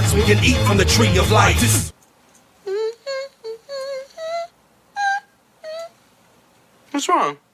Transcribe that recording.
facts, we can eat from the tree of life. What's wrong?